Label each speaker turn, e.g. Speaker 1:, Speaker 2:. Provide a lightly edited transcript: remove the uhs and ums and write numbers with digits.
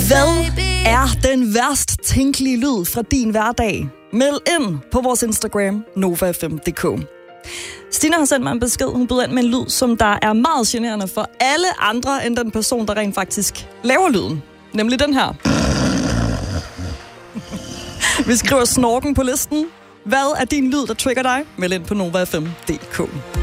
Speaker 1: Hvad er den værst tænkelige lyd fra din hverdag? Meld ind på vores Instagram, nova5.dk. Stina har sendt mig en besked. Hun byder ind med en lyd, som der er meget generende for alle andre end den person, der rent faktisk laver lyden. Nemlig den her. Vi skriver snorken på listen. Hvad er din lyd, der trigger dig? Meld ind på nova5.dk.